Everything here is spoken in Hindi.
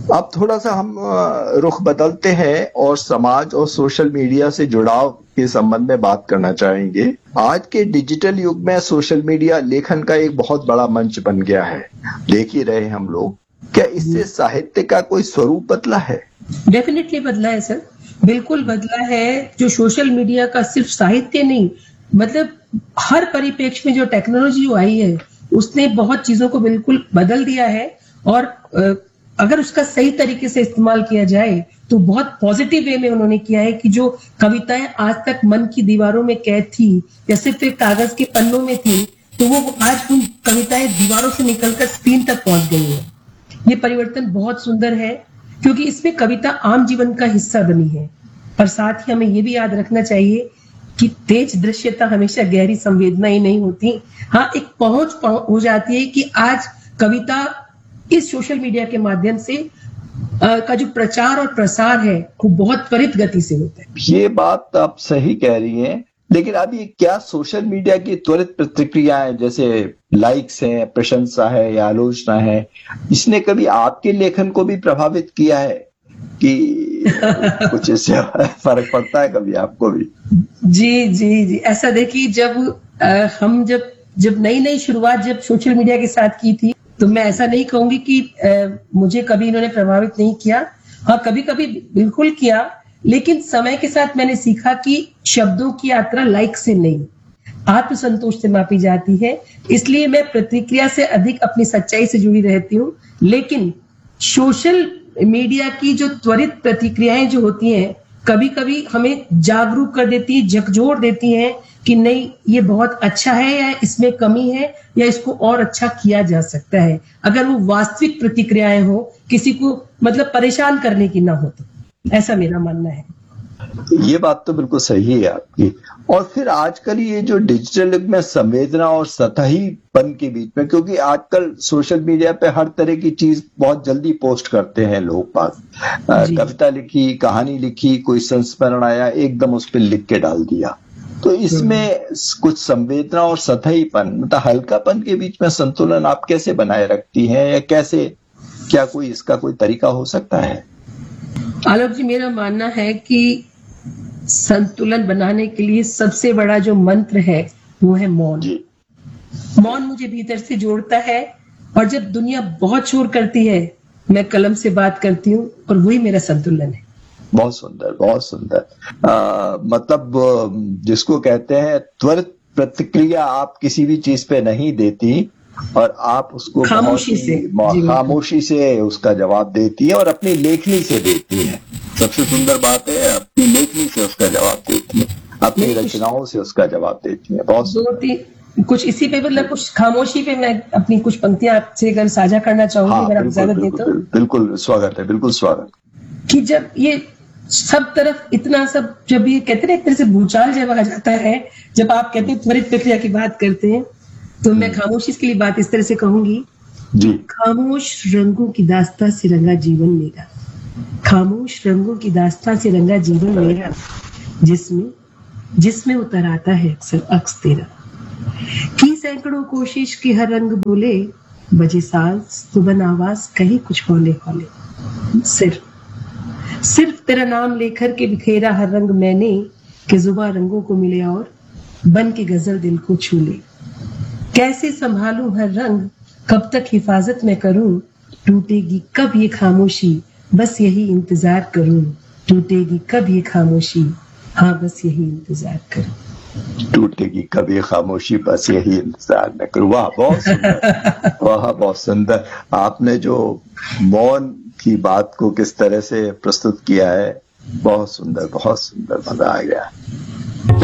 अब थोड़ा सा हम रुख बदलते हैं और समाज और सोशल मीडिया से जुड़ाव के संबंध में बात करना चाहेंगे। आज के डिजिटल युग में सोशल मीडिया लेखन का एक बहुत बड़ा मंच बन गया है, देख ही रहे हम लोग। क्या इससे साहित्य का कोई स्वरूप बदला है? डेफिनेटली बदला है सर, बिल्कुल बदला है। जो सोशल मीडिया का सिर्फ साहित्य नहीं, मतलब हर परिप्रेक्ष्य में जो टेक्नोलॉजी आई है उसने बहुत चीजों को बिल्कुल बदल दिया है। और अगर उसका सही तरीके से इस्तेमाल किया जाए तो बहुत पॉजिटिव वे में उन्होंने किया है कि जो कविताएं आज तक मन की दीवारों में कैद थी या सिर्फ एक कागज के पन्नों में थी, तो वो आज उन कविताएं दीवारों से निकलकर स्क्रीन तक पहुंच गई है। ये परिवर्तन बहुत सुंदर है क्योंकि इसमें कविता आम जीवन का हिस्सा बनी है। और साथ ही हमें ये भी याद रखना चाहिए कि तेज दृश्यता हमेशा गहरी संवेदना ही नहीं होती। हाँ, एक पहुंच हो जाती है कि आज कविता इस सोशल मीडिया के माध्यम से का जो प्रचार और प्रसार है वो बहुत त्वरित गति से होता है। ये बात आप सही कह रही हैं, लेकिन अभी क्या सोशल मीडिया की त्वरित प्रतिक्रियाएं जैसे लाइक्स है, प्रशंसा है या आलोचना है, इसने कभी आपके लेखन को भी प्रभावित किया है कि कुछ इससे फर्क पड़ता है कभी आपको भी? जी, ऐसा देखिए, जब नई शुरुआत जब सोशल मीडिया के साथ की थी, तो मैं ऐसा नहीं कहूंगी कि मुझे कभी इन्होंने प्रभावित नहीं किया। हाँ, कभी बिल्कुल किया, लेकिन समय के साथ मैंने सीखा कि शब्दों की यात्रा लाइक से नहीं, आत्मसंतोष से मापी जाती है। इसलिए मैं प्रतिक्रिया से अधिक अपनी सच्चाई से जुड़ी रहती हूँ। लेकिन सोशल मीडिया की जो त्वरित प्रतिक्रियाएं जो होती हैं, कभी हमें जागरूक कर देती है, झकझोर देती हैं कि नहीं, ये बहुत अच्छा है या इसमें कमी है या इसको और अच्छा किया जा सकता है। अगर वो वास्तविक प्रतिक्रियाएं हो, किसी को मतलब परेशान करने की ना हो, तो ऐसा मेरा मानना है। ये बात तो बिल्कुल सही है आपकी। और फिर आजकल ये जो डिजिटल युग में संवेदना और सतहीपन के बीच में, क्योंकि आजकल सोशल मीडिया पे हर तरह की चीज बहुत जल्दी पोस्ट करते हैं लोग पास, कविता लिखी, कहानी लिखी, कोई संस्मरण आया, एकदम उस पर लिख के डाल दिया। तो इसमें कुछ संवेदना और सतहीपन, मतलब हल्कापन के बीच में संतुलन आप कैसे बनाए रखती हैं, या कैसे, क्या कोई इसका कोई तरीका हो सकता है? आलोक जी, मेरा मानना है कि संतुलन बनाने के लिए सबसे बड़ा जो मंत्र है वो है मौन। मौन मुझे भीतर से जोड़ता है, और जब दुनिया बहुत शोर करती है, मैं कलम से बात करती हूँ, और वही मेरा संतुलन है। बहुत सुंदर, बहुत सुंदर। मतलब जिसको कहते हैं त्वरित प्रतिक्रिया आप किसी भी चीज पे नहीं देती, और आप उसको खामोशी से उसका जवाब देती है, और अपनी लेखनी से देती है। सबसे सुंदर बात है, अपनी लेखनी से उसका जवाब देती है, अपनी रचनाओं से उसका जवाब देती है। बहुत कुछ इसी पे, मतलब कुछ खामोशी पे मैं अपनी कुछ पंक्तियां आपसे अगर साझा करना चाहूंगी, अगर आप इजाजत दें तो। बिल्कुल स्वागत है, बिल्कुल स्वागत। कि जब ये सब तरफ इतना सब, जब ये कहते हैं एक तरह से भूचाल जब आ जाता है, जब आप कहते हैं त्वरित प्रक्रिया की बात करते हैं, तो मैं खामोशी के लिए बात इस तरह से कहूंगी जी। खामोश रंगों की दास्तां से रंगा जीवन मेरा, खामोश रंगों की दास्तां से रंगा जीवन मेरा, जिसमें उतर आता है अक्सर अक्स तेरा, की सैकड़ों कोशिश की हर रंग बोले, बजे सांस सुबह आवाज कही कुछ हौले हौले, सिर्फ तेरा नाम लेकर के बिखेरा हर रंग मैंने, कि जुबां रंगों को मिले और बन के गजल दिल को छू ले। कैसे संभालूं हर रंग, कब तक हिफाजत में करूं, टूटेगी कब ये खामोशी, बस यही इंतजार करूं, टूटेगी कब ये खामोशी, हाँ बस यही इंतजार करूं, टूटेगी कब ये खामोशी, बस यही इंतजार न करूं। वाह, बहुत सुंदर। वाह, बहुत सुंदर। आपने जो मौन की बात को किस तरह से प्रस्तुत किया है, बहुत सुंदर, बहुत सुंदर, मजा आ गया।